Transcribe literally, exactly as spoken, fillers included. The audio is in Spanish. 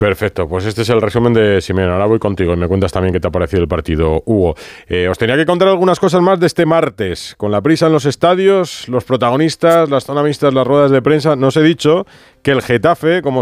Perfecto, pues este es el resumen de Simeone. Ahora voy contigo y me cuentas también qué te ha parecido el partido, Hugo. Eh, os tenía que contar algunas cosas más de este martes. Con la prisa en los estadios, los protagonistas, las zona mixtas, las ruedas de prensa. No os he dicho que el Getafe, como